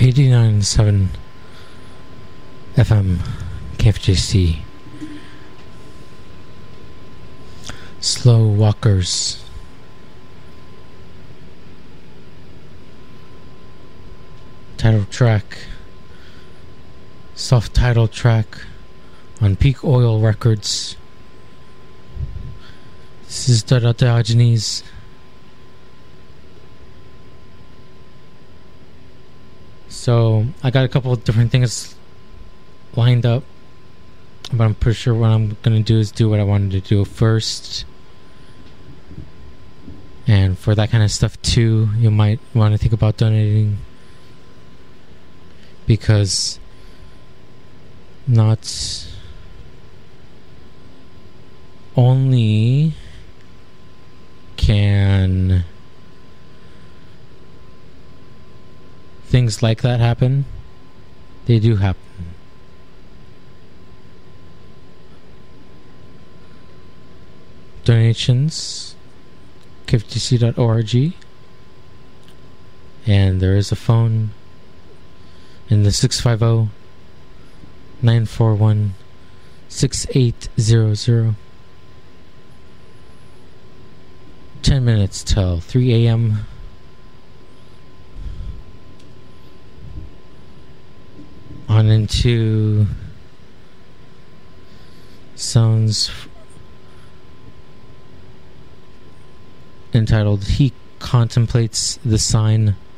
89.7 FM KFJC. Slow Walkers. Title track. Soft title track on Peak Oil Records. This is Diogenes. So I got a couple of different things lined up, but I'm pretty sure what I'm gonna do is do what I wanted to do first. And for that kind of stuff too, you might want to think about donating, because not only can things like that happen, they do happen. Donations, kftc.org, and there is a phone in the 650-941-6800. 10 minutes till 3 a.m. On into sounds entitled "He Contemplates the Sign"